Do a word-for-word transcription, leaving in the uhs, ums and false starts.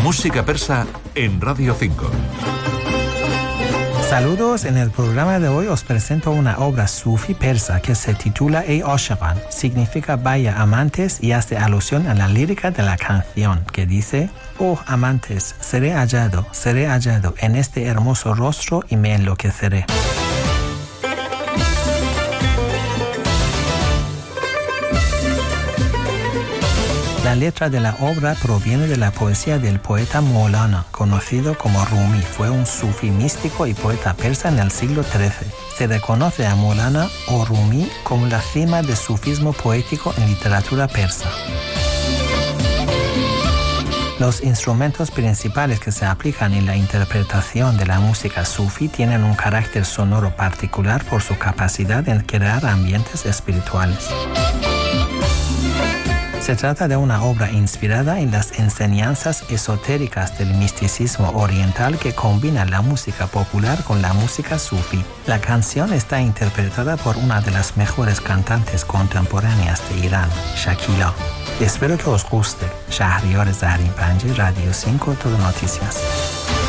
Música persa en Radio cinco. Saludos, en el programa de hoy os presento una obra sufi persa que se titula Ey Ashiqan, significa vaya amantes y hace alusión a la lírica de la canción que dice: oh amantes, seré hallado, seré hallado en este hermoso rostro y me enloqueceré. La letra de la obra proviene de la poesía del poeta Maulana, conocido como Rumi. Fue un sufí místico y poeta persa en el siglo trece. Se reconoce a Maulana o Rumi como la cima del sufismo poético en literatura persa. Los instrumentos principales que se aplican en la interpretación de la música sufí tienen un carácter sonoro particular por su capacidad en crear ambientes espirituales. Se trata de una obra inspirada en las enseñanzas esotéricas del misticismo oriental que combina la música popular con la música sufí. La canción está interpretada por una de las mejores cantantes contemporáneas de Irán, Shakila. Espero que os guste. Shahriar Zahrin Panji, Radio cinco, Todo Noticias.